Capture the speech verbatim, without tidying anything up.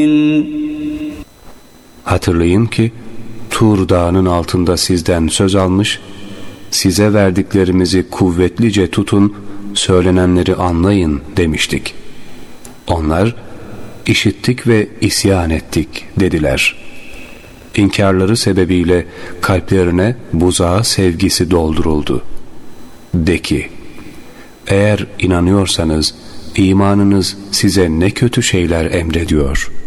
Hatırlayın ki Tur Dağı'nın altında sizden söz almış, size verdiklerimizi kuvvetlice tutun, söylenenleri anlayın demiştik. Onlar, işittik ve isyan ettik dediler. İnkarları sebebiyle kalplerine buzağı sevgisi dolduruldu. De ki, eğer inanıyorsanız imanınız size ne kötü şeyler emrediyor.